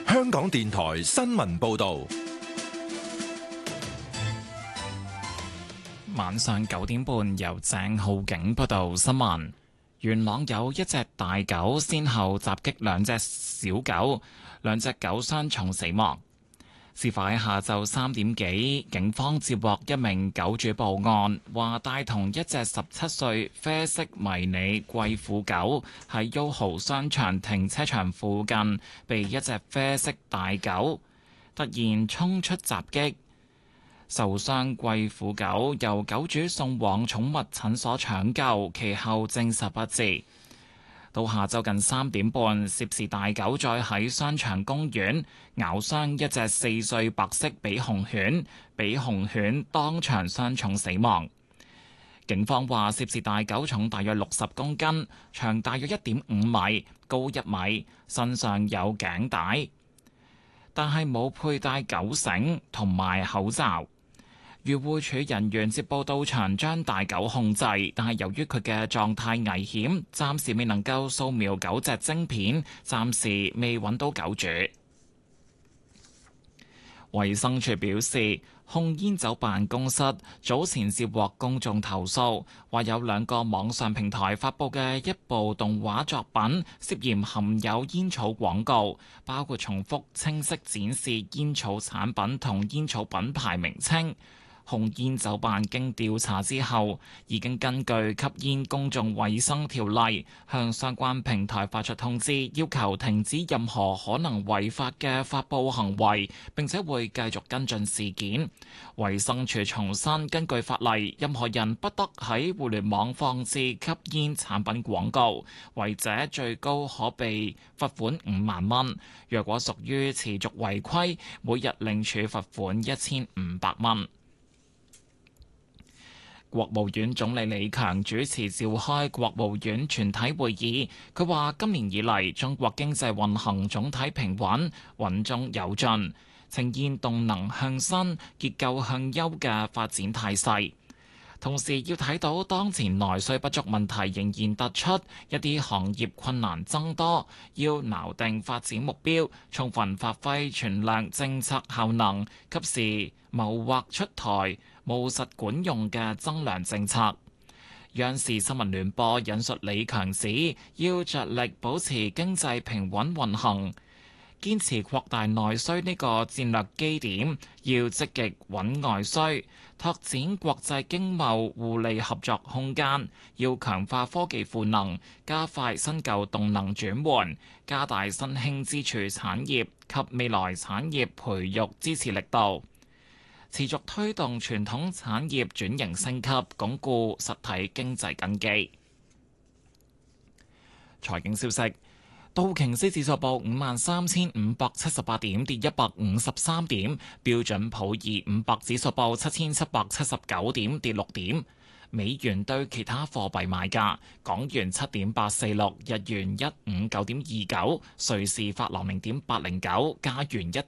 香港電台新聞報道。 晚上9點半，由鄭浩景報道新聞。元朗有一隻大狗先後襲擊兩隻小狗，兩隻狗傷重死亡。事發喺下晝3點幾，警方接獲一名狗主報案，話帶同一隻17歲啡色迷你貴婦狗喺 YOHO 商場停車場附近，被一隻啡色大狗突然衝出襲擊。受傷貴婦狗由狗主送往寵物診所搶救，其後證實不治。到下晝近3點半，涉事大狗再喺商場公園咬傷一隻4歲白色比熊犬，比熊犬當場傷重死亡。警方話，涉事大狗重大約60公斤，長大約1.5米，高1米，身上有頸帶，但係冇佩戴狗繩同埋口罩。漁護署人員接報到場將大狗控制，但係由於佢嘅狀態危險，暫時未能夠掃描狗隻晶片，暫時未揾到狗主。衛生署表示，控煙酒辦公室早前接獲公眾投訴，話有2個網上平台發布嘅一部動畫作品涉嫌含有煙草廣告，包括重複清晰展示煙草產品同煙草品牌名稱。控煙酒辦經調查之後，已經根據《吸煙公眾衛生條例》向相關平台發出通知，要求停止任何可能違法嘅發布行為，並且會繼續跟進事件。衛生署重申，根據法例，任何人不得喺互聯網放置吸煙產品廣告，違者最高可被罰款5萬蚊。若果屬於持續違規，每日另處罰款1500蚊。國務院總理李強主持召開國務院全體會議，佢話今年以嚟，中國經濟運行總體平穩，穩中有進，呈現動能向新、結構向優嘅發展態勢。同時要睇到當前內需不足問題仍然突出，一啲行業困難增多，要錨定發展目標，充分發揮全量政策效能，及時謀劃出台務實管用嘅增量政策。央視新聞聯播引述李強指，要着力保持經濟平穩運行，堅持擴大內需呢個戰略基點，要積極穩外需，拓展國際經貿互利合作空間，要強化科技賦能，加快新舊動能轉換，加大新興支柱產業及未來產業培育支持力度，持續推動傳統產業轉型升級，鞏固實體經濟根基。財經消息，道瓊斯指數報53,578點，跌153點；標準普爾500指數報7,779點，跌6點。美元對其他貨幣買價：港元7.846，日元159.29，瑞士法郎0.809，加元